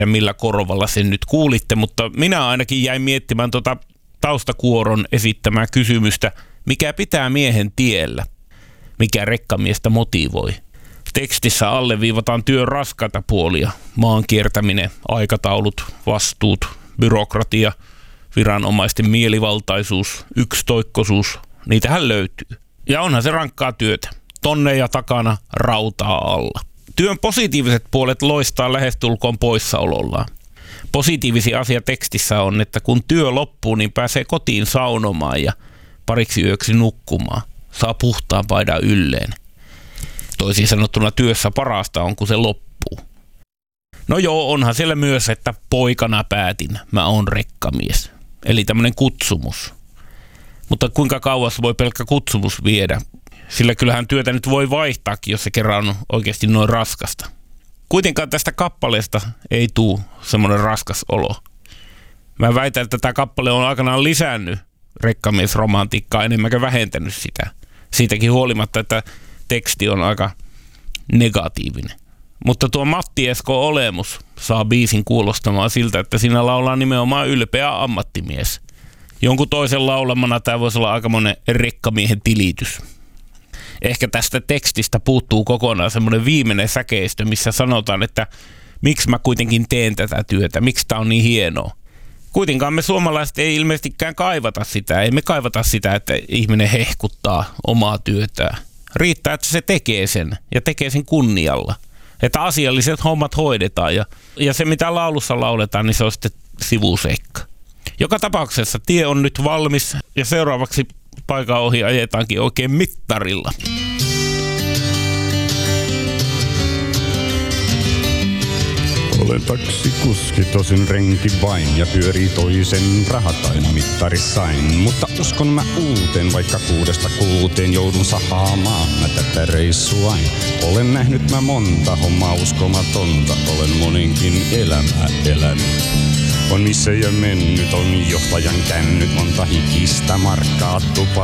ja millä korvalla sen nyt kuulitte, mutta minä ainakin jäin miettimään taustakuoron esittämää kysymystä, mikä pitää miehen tiellä, mikä rekkamiestä motivoi. Tekstissä alleviivataan työn raskaita puolia, maan kiertäminen, aikataulut, vastuut, byrokratia, viranomaisten mielivaltaisuus, yksitoikkoisuus, niitähän löytyy. Ja onhan se rankkaa työtä, tonneja takana, rautaa alla. Työn positiiviset puolet loistaa lähestulkoon poissaolollaan. Positiivisia asia tekstissä on, että kun työ loppuu, niin pääsee kotiin saunomaan ja pariksi yöksi nukkumaan. Saa puhtaan paidan ylleen. Toisin sanottuna työssä parasta on, kun se loppuu. No joo, onhan siellä myös, että poikana päätin, mä oon rekkamies. Eli tämmönen kutsumus. Mutta kuinka kauas voi pelkkä kutsumus viedä? Sillä kyllähän työtä nyt voi vaihtaakin, jos se kerran on oikeasti noin raskasta. Kuitenkaan tästä kappaleesta ei tule semmoinen raskas olo. Mä väitän, että tämä kappale on aikanaan lisännyt rekkamiesromantiikkaa enemmänkä vähentänyt sitä. Siitäkin huolimatta, että teksti on aika negatiivinen. Mutta tuo Matti Esko olemus saa biisin kuulostamaan siltä, että siinä laulaa nimenomaan ylpeä ammattimies. Jonkun toisen laulamana tämä voisi olla aikamoinen rekkamiehen tilitys. Ehkä tästä tekstistä puuttuu kokonaan semmoinen viimeinen säkeistö, missä sanotaan, että miksi mä kuitenkin teen tätä työtä, miksi tää on niin hienoa. Kuitenkaan me suomalaiset ei ilmeisestikään kaivata sitä, ei me kaivata sitä, että ihminen hehkuttaa omaa työtään. Riittää, että se tekee sen ja tekee sen kunnialla. Että asialliset hommat hoidetaan ja se mitä laulussa lauletaan, niin se on sitten sivuseikka. Joka tapauksessa tie on nyt valmis ja seuraavaksi paikan ohi ajetaankin oikein mittarilla. Olen taksikuski, tosin renki vain, ja pyörii toisen rahatain mittarissain. Mutta uskon mä uuteen, vaikka 6-6 joudun sahaamaan mä tätä reissuain. Olen nähnyt mä monta hommaa uskomatonta, olen moninkin elämää elänyt. On missä ja mennyt, on johtajan kännyt, monta hikistä markkaa tupa.